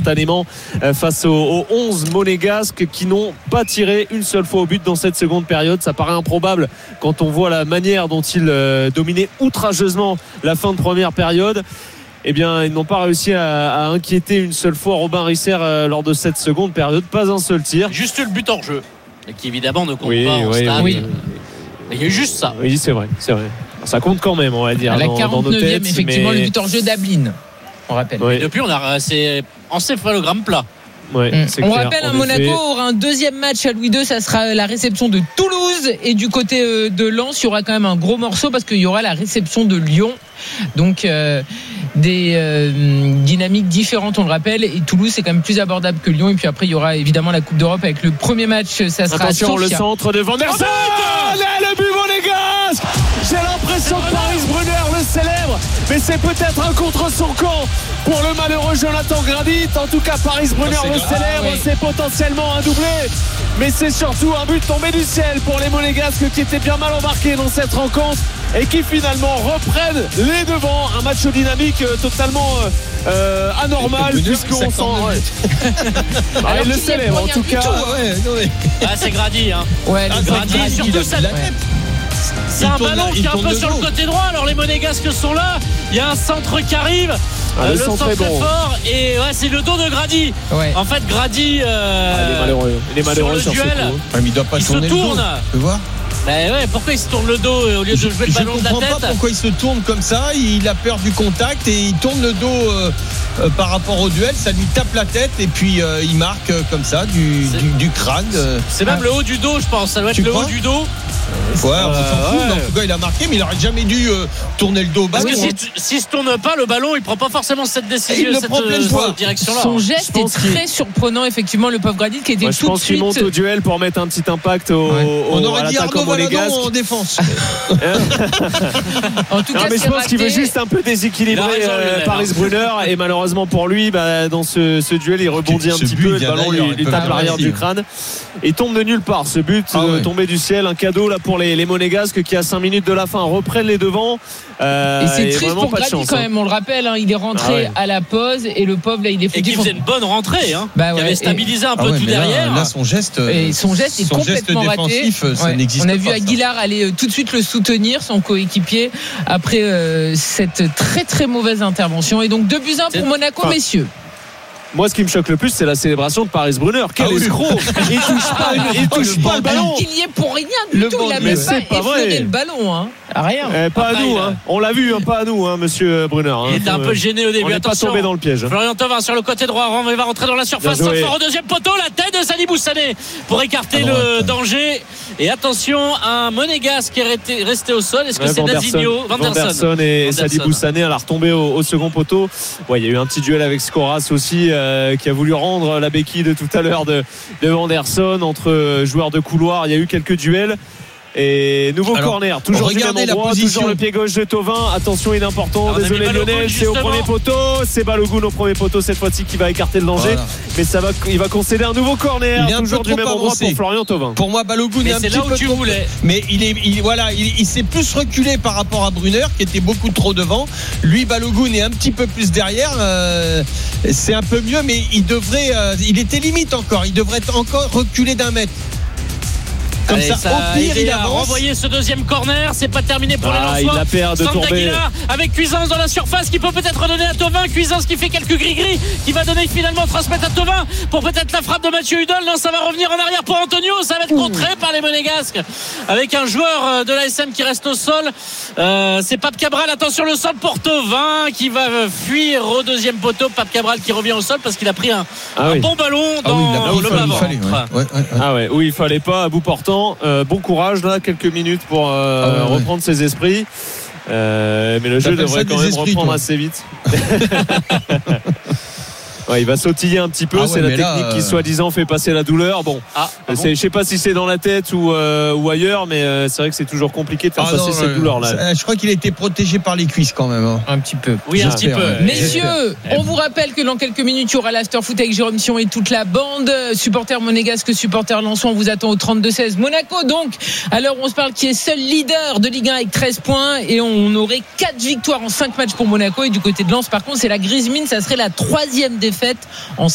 instantanément face aux 11 monégasques qui n'ont pas tiré une seule fois au but dans cette seconde période. Ça paraît improbable quand on voit la manière dont ils dominaient outrageusement la fin de première période. Eh bien, ils n'ont pas réussi à inquiéter une seule fois Robin Risser lors de cette seconde période. Pas un seul tir. Juste le but hors jeu, qui évidemment ne compte pas en stade. Oui. Il y a juste ça. Oui, c'est vrai. Ça compte quand même, on va dire. À la 49e, têtes, effectivement, le but hors jeu d'Ablin. On rappelle. Et depuis, c'est encéphalogramme plat. Ouais, on rappelle, Monaco aura un deuxième match à Louis II. Ça sera la réception de Toulouse. Et du côté de Lens, il y aura quand même un gros morceau parce qu'il y aura la réception de Lyon. Donc des dynamiques différentes, on le rappelle. Et Toulouse, c'est quand même plus abordable que Lyon. Et puis après, il y aura évidemment la Coupe d'Europe avec le premier match. Ça sera attention, Sofia. le centre de Van der Sar. Le but monégasque. J'ai l'impression que Paris Brunner le célèbre, mais c'est peut-être un contre son camp pour le malheureux Jonathan Gradit. En tout cas, Paris Brunner le célèbre. C'est potentiellement un doublé, mais c'est surtout un but tombé du ciel pour les monégasques qui étaient bien mal embarqués dans cette rencontre et qui finalement reprennent les devants. Un match dynamique totalement anormal puisqu'on s'en... il le célèbre en tout cas. C'est Grady. Grady, surtout ça. C'est un ballon qui est un peu sur le côté droit. Alors les monégasques sont là. Il y a un centre qui arrive. Le centre est fort. Et c'est le dos de Grady. En fait, Grady, il est malheureux sur le duel. Il doit pas tourner le dos. Tu vois. Pourquoi il se tourne le dos au lieu de jouer le ballon de la tête? Je comprends pas pourquoi il se tourne comme ça. Il a peur du contact et il tourne le dos par rapport au duel. Ça lui tape la tête et puis il marque comme ça du crâne. C'est même le haut du dos, je pense. Ça doit être le haut du dos. On s'en fout. En tout cas, il a marqué, mais il n'aurait jamais dû tourner le dos au ballon. Parce que s'il se tourne pas, le ballon, il prend pas forcément cette décision, cette direction-là. Son geste est très surpurprenant, effectivement, le pauvre Gradit qui était tout de suite. Je pense qu'il monte au duel pour mettre un petit impact on aurait dit Arnaud Valadon en défense. En tout cas, mais je pense qu'il veut juste un peu déséquilibrer Paris Brunner et malheureusement pour lui, dans ce duel, il rebondit un petit peu, le ballon lui tape l'arrière du crâne et tombe de nulle part. Ce but tombé du ciel, un cadeau là pour les monégasques qui à 5 minutes de la fin reprennent les devants. Et c'est triste pour Grady quand même, on le rappelle, il est rentré à la pause et le pauvre là il est foutu. Et qui faisait une bonne rentrée, qui avait stabilisé un peu tout derrière. Là son geste est complètement raté. Ça n'existe on a pas, vu Aguilar aller tout de suite le soutenir, son coéquipier, après cette très très mauvaise intervention. Et donc 2-1 pour Monaco, messieurs. Moi, ce qui me choque le plus, c'est la célébration de Paris Brunner. Quel escroc! Il touche pas le ballon. Il y est pour rien du tout. Il a même pas effleuré le ballon. Rien. Pas à nous. On l'a vu, pas à nous, monsieur Brunner. Il était un peu gêné au début. On n'est pas tombé dans le piège. Florian Thauvin sur le côté droit. Il va rentrer dans la surface. Fort au deuxième poteau. La tête de Sadi Boussané pour écarter le danger. Et attention, un monégasque qui est resté au sol. Est-ce que c'est Nazinho? Vanderson et Sadi Boussané à la retombée au second poteau. Il y a eu un petit duel avec Skoras aussi qui a voulu rendre la béquille de tout à l'heure de Vanderson entre joueurs de couloir. Il y a eu quelques duels. Et nouveau corner, toujours du même endroit, toujours le pied gauche de Thauvin. Attention, il est important. Désolé Lionel, c'est au premier poteau. C'est Balogun au premier poteau cette fois-ci qui va écarter le danger. Mais il va concéder un nouveau corner, toujours du même endroit pour Florian Thauvin. Pour moi, Balogun est un petit peu trop. Mais il s'est plus reculé par rapport à Brunner qui était beaucoup trop devant. Lui, Balogun est un petit peu plus derrière. C'est un peu mieux, mais il était limite encore. Il devrait encore reculer d'1 mètre. Comme ça, au pire, il a renvoyé ce deuxième corner. C'est pas terminé pour les Lensois. Il a peur de tomber. Avec Cuisance dans la surface qui peut peut-être redonner à Thauvin. Cuisance qui fait quelques gris-gris, qui va donner finalement transmettre à Thauvin pour peut-être la frappe de Mathieu Hudol. Non, ça va revenir en arrière pour Antonio. Ça va être contré par les Monégasques avec un joueur de l'ASM qui reste au sol. C'est Pape Cabral. Attention, le sol pour Thauvin qui va fuir au deuxième poteau. Pape Cabral qui revient au sol parce qu'il a pris un bon ballon dans le bas-ventre. Il fallait pas à bout portant. Bon courage là, quelques minutes pour reprendre ses esprits. Mais le jeu devrait quand même reprendre assez vite. Il va sautiller un petit peu, c'est la technique qui soi-disant fait passer la douleur. Je sais pas si c'est dans la tête ou ailleurs, mais c'est vrai que c'est toujours compliqué de faire passer cette douleur là. Je crois qu'il a été protégé par les cuisses quand même. Un petit peu. Oui, un petit peu. Messieurs, on vous rappelle que dans quelques minutes, il y aura l'after-foot avec Jérôme Sion et toute la bande. Supporters monégasques, supporters lensois, on vous attend au 32-16. Monaco donc, à l'heure où on se parle, qui est seul leader de Ligue 1 avec 13 points, et on aurait 4 victoires en 5 matchs pour Monaco. Et du côté de Lens, par contre, c'est la grise mine, ça serait la 3e défaite en